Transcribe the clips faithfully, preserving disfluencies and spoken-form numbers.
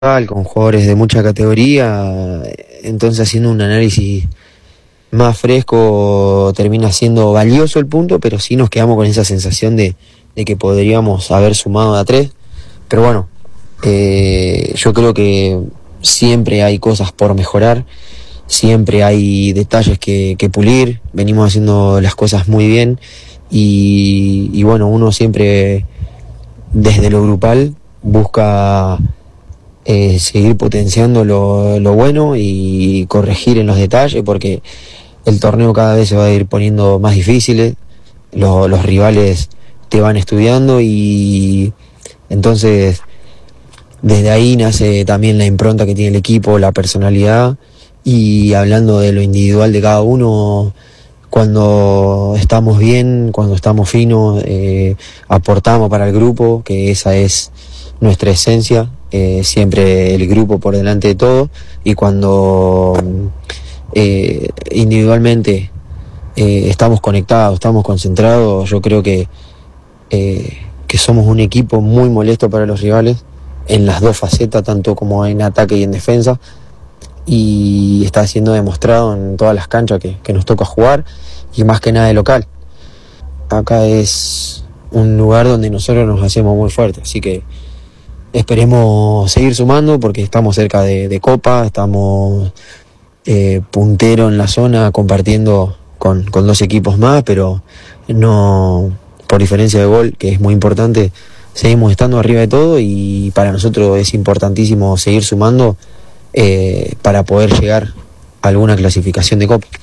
con jugadores de mucha categoría, entonces haciendo un análisis más fresco termina siendo valioso el punto, pero sí nos quedamos con esa sensación de, de que podríamos haber sumado a tres, pero bueno, eh, yo creo que siempre hay cosas por mejorar, siempre hay detalles que, que pulir, venimos haciendo las cosas muy bien y, y bueno, uno siempre desde lo grupal busca Eh, seguir potenciando lo, lo bueno y corregir en los detalles, porque el torneo cada vez se va a ir poniendo más difícil, lo, los rivales te van estudiando y entonces desde ahí nace también la impronta que tiene el equipo, la personalidad, y hablando de lo individual de cada uno, cuando estamos bien, cuando estamos finos, eh, aportamos para el grupo, que esa es nuestra esencia. Eh, siempre el grupo por delante de todo, y cuando eh, individualmente eh, estamos conectados, estamos concentrados, yo creo que eh, que somos un equipo muy molesto para los rivales en las dos facetas, tanto como en ataque y en defensa, y está siendo demostrado en todas las canchas que, que nos toca jugar, y más que nada de local. Acá es un lugar donde nosotros nos hacemos muy fuertes, así que esperemos seguir sumando porque estamos cerca de, de Copa, estamos eh, puntero en la zona compartiendo con, con dos equipos más, pero no por diferencia de gol, que es muy importante, seguimos estando arriba de todo y para nosotros es importantísimo seguir sumando eh, para poder llegar a alguna clasificación de Copa.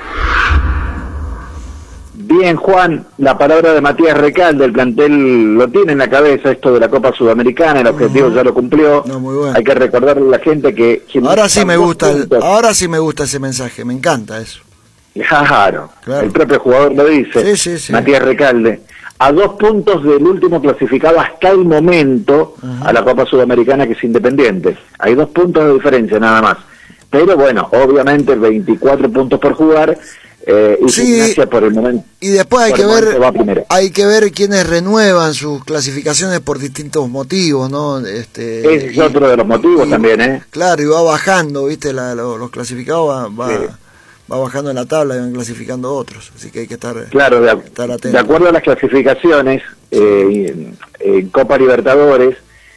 Bien, Juan, la palabra de Matías Recalde, el plantel lo tiene en la cabeza, esto de la Copa Sudamericana, el objetivo uh-huh. ya lo cumplió. No, muy bueno. Hay que recordarle a la gente que... Ahora sí me gusta, el, ahora sí me gusta ese mensaje, me encanta eso. Claro, claro. El propio jugador lo dice, sí, sí, sí. Matías Recalde. A dos puntos del último clasificado hasta el momento uh-huh. a la Copa Sudamericana, que es Independiente. Hay dos puntos de diferencia nada más. Pero bueno, obviamente veinticuatro puntos por jugar. Eh, y sí, Gimnasia por el momento y después hay que ver hay que ver quiénes renuevan sus clasificaciones por distintos motivos, ¿no? Este, ese es y, otro de los motivos y, también, ¿eh? Claro, y va bajando, ¿viste? La, lo, los clasificados va, va, sí. va bajando en la tabla y van clasificando otros, así que hay que estar, claro, de, estar atentos. De acuerdo a las clasificaciones, eh, en, en Copa Libertadores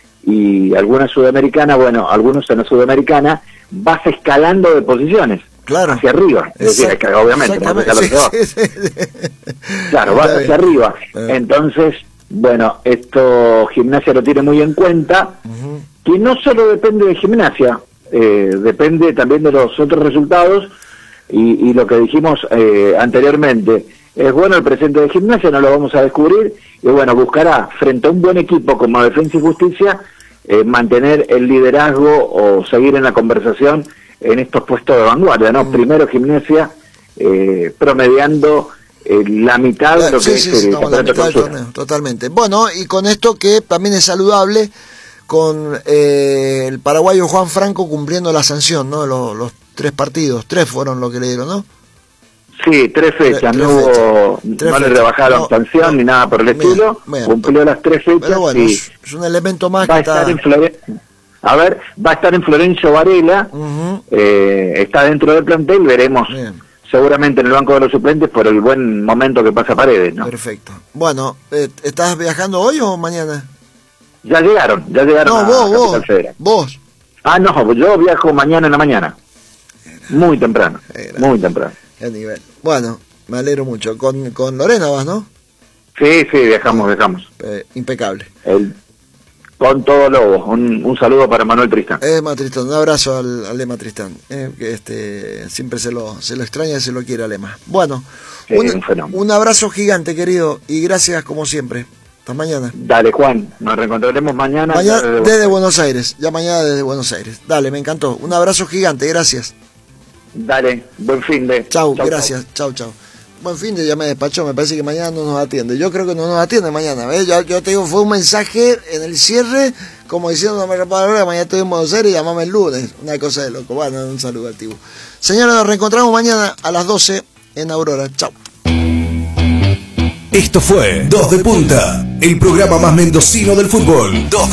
y algunas sudamericanas, bueno, algunos en la Sudamericana, vas escalando de posiciones. Claro. Hacia arriba, es decir, que obviamente no sí, sí, sí, sí. Claro, vas hacia arriba. Entonces, bueno, esto Gimnasia lo tiene muy en cuenta, uh-huh. que no solo depende de Gimnasia, eh, depende también de los otros resultados y, y lo que dijimos eh, anteriormente. Es bueno el presente de Gimnasia, no lo vamos a descubrir, y bueno, buscará frente a un buen equipo como Defensa y Justicia eh, mantener el liderazgo o seguir en la conversación en estos puestos de vanguardia, ¿no? Mm. Primero Gimnasia, eh, promediando eh, la mitad de lo sí, que sí, es sí, el no, campeonato del torneo, totalmente. Bueno, y con esto que también es saludable, con eh, el paraguayo Juan Franco cumpliendo la sanción, ¿no? Los, los tres partidos, tres fueron lo que le dieron, ¿no? Sí, tres fechas, tres, no, tres hubo, tres no le rebajaron no, sanción no, ni nada por el bien, estilo, bien, cumplió las tres fechas. Pero bueno, y es, es un elemento más va que a estar está... en Florencia. A ver, va a estar en Florencio Varela, uh-huh. eh, está dentro del plantel, veremos bien. Seguramente en el banco de los suplentes por el buen momento que pasa Paredes, ¿no? Perfecto. Bueno, eh, ¿estás viajando hoy o mañana? Ya llegaron, ya llegaron no, a vos, Capital vos, Federal. Vos. Ah, no, yo viajo mañana en la mañana. Era, muy temprano, era, muy temprano. Qué nivel. Bueno, me alegro mucho. Con, con Lorena vas, ¿no? Sí, sí, viajamos, viajamos. Eh, impecable. El... Con todo lobo, un, un saludo para Manuel Tristán. Emma Tristán, un abrazo al, al Lema Tristán, eh, que este siempre se lo se lo extraña y se lo quiere a Lema. Bueno, sí, un, un, un abrazo gigante, querido, y gracias como siempre. Hasta mañana. Dale, Juan, nos reencontraremos mañana. Mañana desde, desde Buenos Aires, ya mañana desde Buenos Aires. Dale, me encantó. Un abrazo gigante, gracias. Dale, buen fin de. Chau, chau gracias, chau, chau. Buen fin de, ya me despachó, me parece que mañana no nos atiende. Yo creo que no nos atiende mañana, ¿ves? Yo, yo te digo, fue un mensaje en el cierre, como diciendo, no me reparo, mañana estoy en Buenos Aires y llamame el lunes. Una cosa de loco. Bueno, un saludo activo. Señores, nos reencontramos mañana a las doce en Aurora. Chau. Esto fue Dos de Punta, el programa más mendocino del fútbol. Dos de